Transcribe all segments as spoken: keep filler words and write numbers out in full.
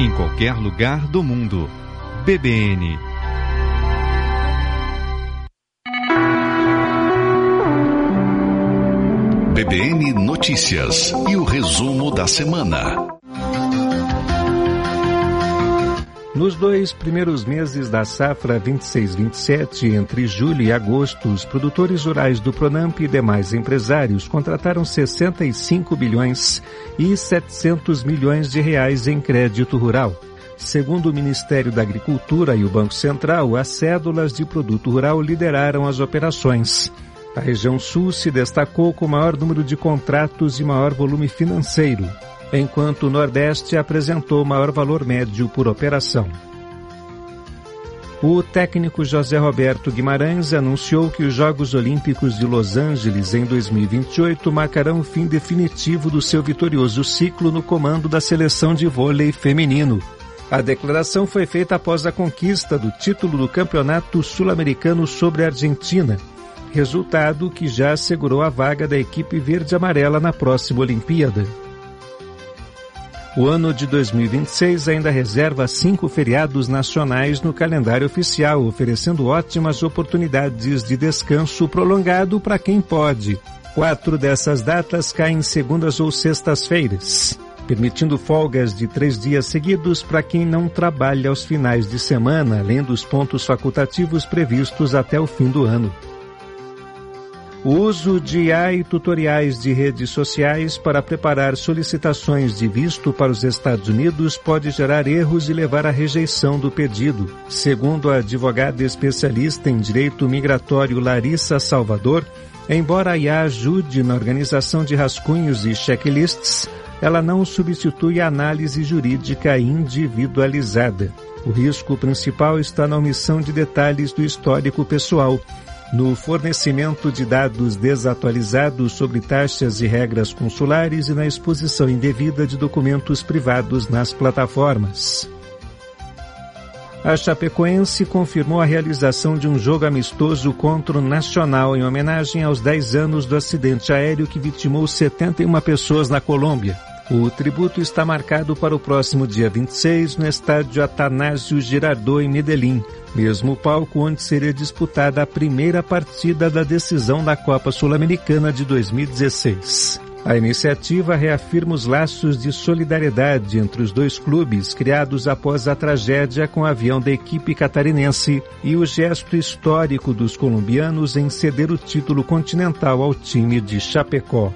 em qualquer lugar do mundo. B B N. B B N Notícias e o resumo da semana. Nos dois primeiros meses da safra vinte e seis vinte e sete, entre julho e agosto, os produtores rurais do Pronamp e demais empresários contrataram sessenta e cinco bilhões e setecentos milhões de reais em crédito rural. Segundo o Ministério da Agricultura e o Banco Central, as cédulas de produto rural lideraram as operações. A região sul se destacou com o maior número de contratos e maior volume financeiro, enquanto o Nordeste apresentou maior valor médio por operação. O técnico José Roberto Guimarães anunciou que os Jogos Olímpicos de Los Angeles em dois mil e vinte e oito marcarão o fim definitivo do seu vitorioso ciclo no comando da seleção de vôlei feminino. A declaração foi feita após a conquista do título do Campeonato Sul-Americano sobre a Argentina, resultado que já assegurou a vaga da equipe verde-amarela na próxima Olimpíada. O ano de dois mil e vinte e seis ainda reserva cinco feriados nacionais no calendário oficial, oferecendo ótimas oportunidades de descanso prolongado para quem pode. Quatro dessas datas caem em segundas ou sextas-feiras, permitindo folgas de três dias seguidos para quem não trabalha aos finais de semana, além dos pontos facultativos previstos até o fim do ano. O uso de I A e tutoriais de redes sociais para preparar solicitações de visto para os Estados Unidos pode gerar erros e levar à rejeição do pedido. Segundo a advogada especialista em direito migratório Larissa Salvador, embora a I A ajude na organização de rascunhos e checklists, ela não substitui a análise jurídica individualizada. O risco principal está na omissão de detalhes do histórico pessoal, no fornecimento de dados desatualizados sobre taxas e regras consulares e na exposição indevida de documentos privados nas plataformas. A Chapecoense confirmou a realização de um jogo amistoso contra o Nacional em homenagem aos dez anos do acidente aéreo que vitimou setenta e uma pessoas na Colômbia. O tributo está marcado para o próximo dia vinte e seis no estádio Atanásio Girardot, em Medellín, mesmo palco onde seria disputada a primeira partida da decisão da Copa Sul-Americana de dois mil e dezesseis. A iniciativa reafirma os laços de solidariedade entre os dois clubes criados após a tragédia com o avião da equipe catarinense e o gesto histórico dos colombianos em ceder o título continental ao time de Chapecó.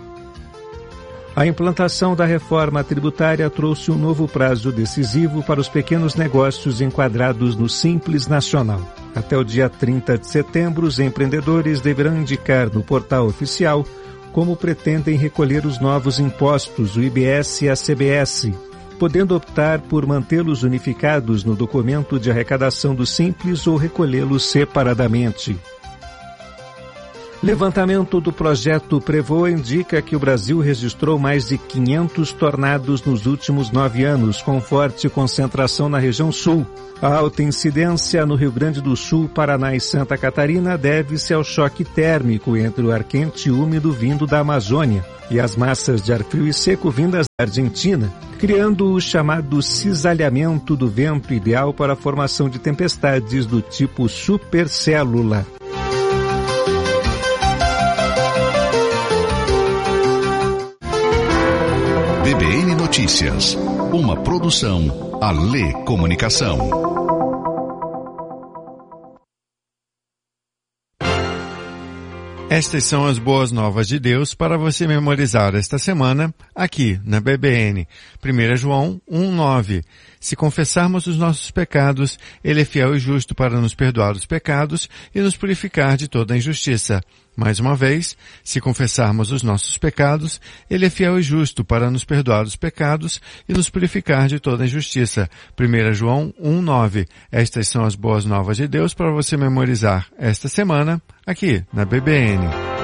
A implantação da reforma tributária trouxe um novo prazo decisivo para os pequenos negócios enquadrados no Simples Nacional. Até o dia trinta de setembro, os empreendedores deverão indicar no portal oficial como pretendem recolher os novos impostos, o I B S e a C B S, podendo optar por mantê-los unificados no documento de arrecadação do Simples ou recolhê-los separadamente. Levantamento do projeto Prevoa indica que o Brasil registrou mais de quinhentos tornados nos últimos nove anos, com forte concentração na região sul. A alta incidência no Rio Grande do Sul, Paraná e Santa Catarina deve-se ao choque térmico entre o ar quente e úmido vindo da Amazônia e as massas de ar frio e seco vindas da Argentina, criando o chamado cisalhamento do vento ideal para a formação de tempestades do tipo supercélula. B B N Notícias, uma produção Alê Comunicação. Estas são as boas novas de Deus para você memorizar esta semana aqui na B B N. primeiro João um, nove. Se confessarmos os nossos pecados, Ele é fiel e justo para nos perdoar os pecados e nos purificar de toda a injustiça. Mais uma vez, se confessarmos os nossos pecados, Ele é fiel e justo para nos perdoar os pecados e nos purificar de toda a injustiça. primeiro João um, nove. Estas são as boas novas de Deus para você memorizar esta semana aqui na B B N.